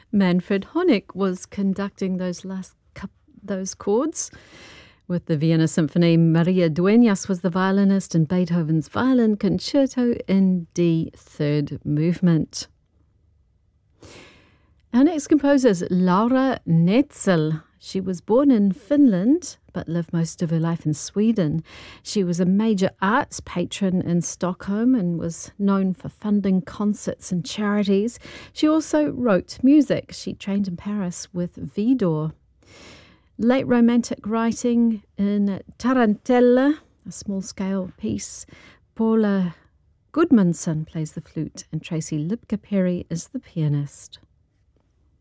Manfred Honeck was conducting those chords with the Vienna Symphony. Maria Dueñas was the violinist in Beethoven's Violin Concerto in D third movement. Our next composer is Laura Netzel. She was born in Finland but lived most of her life in Sweden. She was a major arts patron in Stockholm and was known for funding concerts and charities. She also wrote music. She trained in Paris with Widor. Late Romantic writing in Tarantella, a small-scale piece. Paula Goodmanson plays the flute and Tracy Lipka Perry is the pianist.